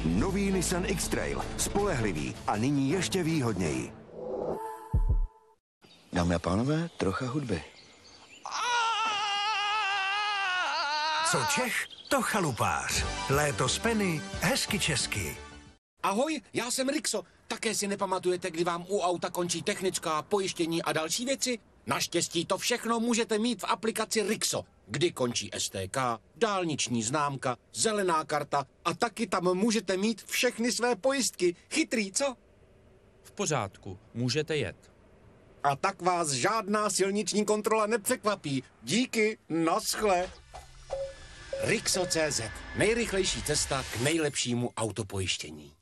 Nový Nissan X-Trail. Spolehlivý a nyní ještě výhodněji. Dámy a pánové, trocha hudby. Co Čech, to chalupář. Léto z Penny, hezky česky. Ahoj, já jsem Rixo. Také si nepamatujete, kdy vám u auta končí technická, pojištění a další věci? Naštěstí to všechno můžete mít v aplikaci Rixo, kdy končí STK, dálniční známka, zelená karta a taky tam můžete mít všechny své pojistky. Chytrý, co? V pořádku, můžete jet. A tak vás žádná silniční kontrola nepřekvapí. Díky, naschle. Rixo.cz. Nejrychlejší cesta k nejlepšímu autopojištění.